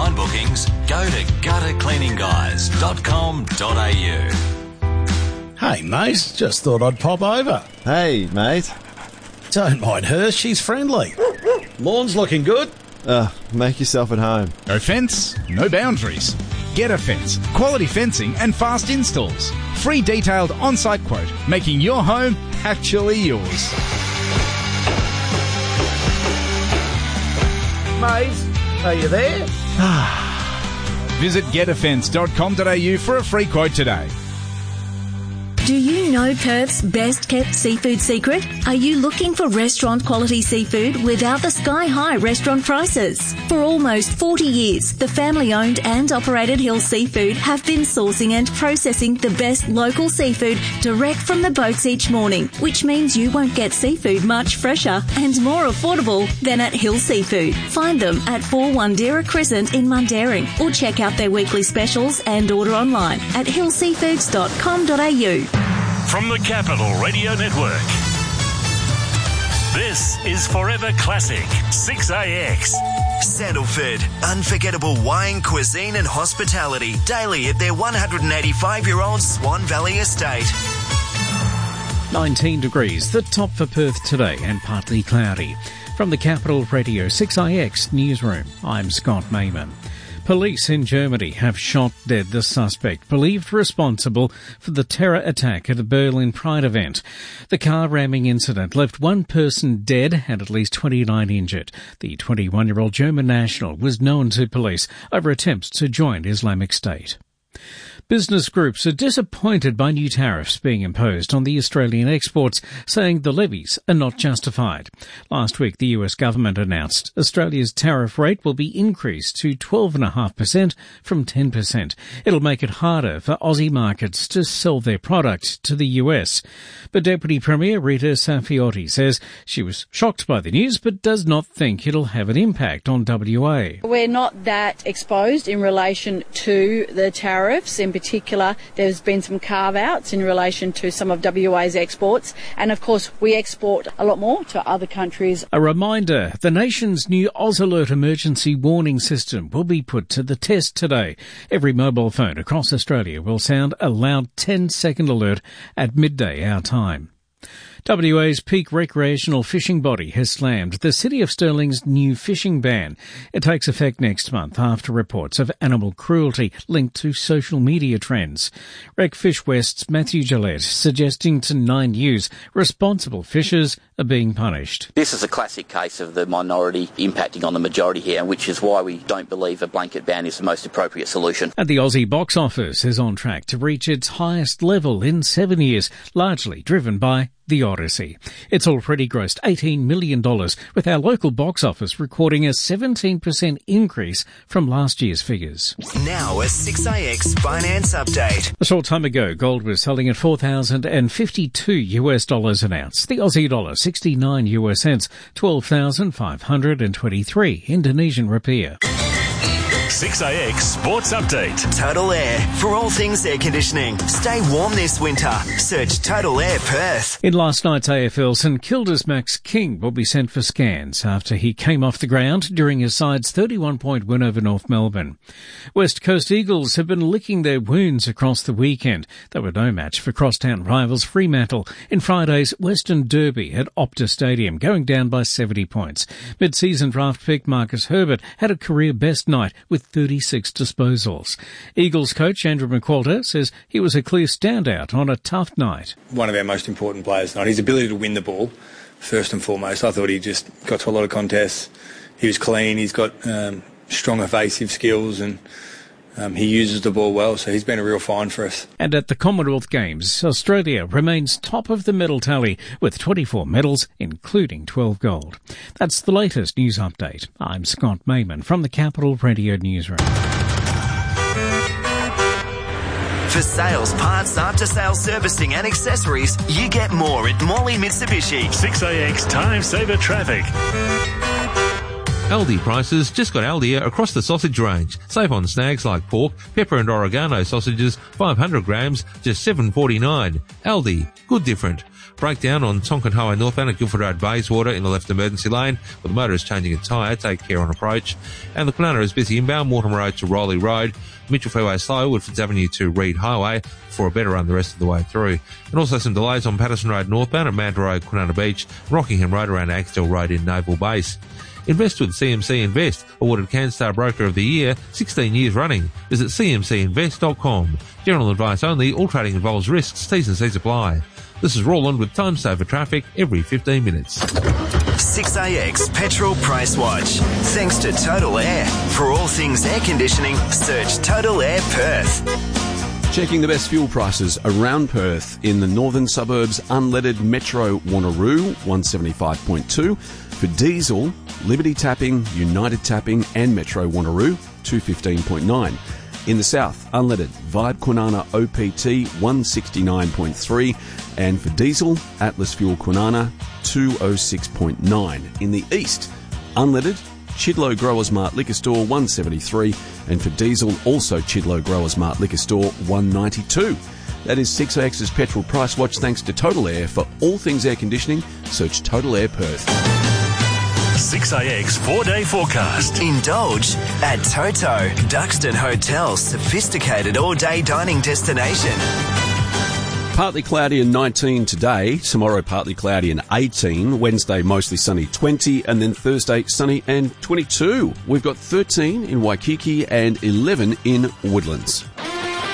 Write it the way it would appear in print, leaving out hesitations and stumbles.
online bookings, go to guttercleaningguys.com.au. Hey, mate, just thought I'd pop over. Hey, mate. Don't mind her, she's friendly. Lawn's looking good. Make yourself at home. No fence, no boundaries. Get a Fence. Quality fencing and fast installs. Free detailed on-site quote, making your home actually yours. Mate, are you there? Visit getafence.com.au for a free quote today. Do you know Perth's best-kept seafood secret? Are you looking for restaurant-quality seafood without the sky-high restaurant prices? For almost 40 years, the family-owned and operated Hill Seafood have been sourcing and processing the best local seafood direct from the boats each morning, which means you won't get seafood much fresher and more affordable than at Hill Seafood. Find them at 4 Wandera Crescent in Mundaring, or check out their weekly specials and order online at hillseafoods.com.au. From the Capital Radio Network, this is Forever Classic 6AX. Sandalford, unforgettable wine, cuisine and hospitality daily at their 185-year-old Swan Valley estate. 19 degrees, the top for Perth today, and partly cloudy. From the Capital Radio 6IX newsroom, I'm Scott Mayman. Police in Germany have shot dead the suspect believed responsible for the terror attack at a Berlin Pride event. The car ramming incident left one person dead and at least 29 injured. The 21-year-old German national was known to police over attempts to join Islamic State. Business groups are disappointed by new tariffs being imposed on the Australian exports, saying the levies are not justified. Last week, the US government announced Australia's tariff rate will be increased to 12.5% from 10%. It'll make it harder for Aussie markets to sell their product to the US. But Deputy Premier Rita Saffioti says she was shocked by the news but does not think it'll have an impact on WA. We're not that exposed in relation to the tariffs. In particular, there's been some carve-outs in relation to some of WA's exports, and of course we export a lot more to other countries. A reminder, the nation's new AusAlert emergency warning system will be put to the test today. Every mobile phone across Australia will sound a loud 10-second alert at midday our time. WA's peak recreational fishing body has slammed the City of Stirling's new fishing ban. It takes effect next month after reports of animal cruelty linked to social media trends. Recfish West's Matthew Gillette suggesting to 9News responsible fishers are being punished. This is a classic case of the minority impacting on the majority here, which is why we don't believe a blanket ban is the most appropriate solution. And the Aussie box office is on track to reach its highest level in 7 years, largely driven by The Odyssey. It's already grossed $18 million, with our local box office recording a 17% increase from last year's figures. Now a 6AX finance update. A short time ago, gold was selling at $4,052 an ounce. The Aussie dollar 69 US cents, 12,523 Indonesian rupiah. 6AX Sports Update. Total Air. For all things air conditioning. Stay warm this winter. Search Total Air Perth. In last night's AFL, St Kilda's Max King will be sent for scans after he came off the ground during his side's 31-point win over North Melbourne. West Coast Eagles have been licking their wounds across the weekend. They were no match for crosstown rivals Fremantle in Friday's Western Derby at Optus Stadium, going down by 70 points. Mid-season draft pick Marcus Herbert had a career-best night with 36 disposals. Eagles coach Andrew McQualter says he was a clear standout on a tough night. One of our most important players tonight. His ability to win the ball, first and foremost. I thought he just got to a lot of contests. He was clean. He's got strong evasive skills and he uses the ball well, so he's been a real find for us. And at the Commonwealth Games, Australia remains top of the medal tally with 24 medals, including 12 gold. That's the latest news update. I'm Scott Mayman from the Capital Radio Newsroom. For sales, parts, after-sales servicing and accessories, you get more at Morley Mitsubishi. 6AX Time Saver Traffic. Aldi prices just got Aldier across the sausage range. Save on snags like pork, pepper and oregano sausages, 500 grams, just $7.49. Aldi, good different. Breakdown on Tonkin Highway northbound at Guildford Road Bayswater in the left emergency lane, where the motor is changing a tyre. Take care on approach. And the Kwinana is busy inbound, Mortimer Road to Rowley Road, Mitchell Fairway slow, Woodfords Avenue to Reed Highway for a better run the rest of the way through. And also some delays on Patterson Road northbound at Manta Road, Kwinana Beach, Rockingham Road around Axtell Road in Naval Base. Invest with CMC Invest, awarded CanStar Broker of the Year 16 years running. Visit cmcinvest.com. General advice only, all trading involves risks, T's and C's apply. This is Roland with Time Saver Traffic every 15 minutes. 6AX Petrol Price Watch. Thanks to Total Air. For all things air conditioning, search Total Air Perth. Checking the best fuel prices around Perth in the northern suburbs, unleaded Metro Wanneroo 175.2. For diesel, Liberty Tapping, United Tapping and Metro Wanneroo 215.9. In the south, unleaded Vibe Kwinana OPT 169.3, and for diesel, Atlas Fuel Kwinana 206.9. In the east, unleaded Chidlow Growers Mart Liquor Store 173, and for diesel, also Chidlow Growers Mart Liquor Store 192. That is 6AX's Petrol Price Watch thanks to Total Air. For all things air conditioning, search Total Air Perth. 6AX 4-day forecast. Indulge at Toto, Duxton Hotel's sophisticated all-day dining destination. Partly cloudy and 19 today, tomorrow partly cloudy and 18, Wednesday mostly sunny 20, and then Thursday sunny and 22. We've got 13 in Waikiki and 11 in Woodlands.